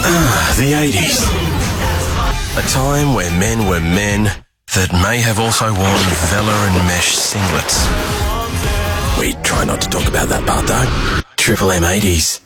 The 80s. A time where men were men that may have also worn Vela and mesh singlets. We try not to talk about that part though. Triple M 80s.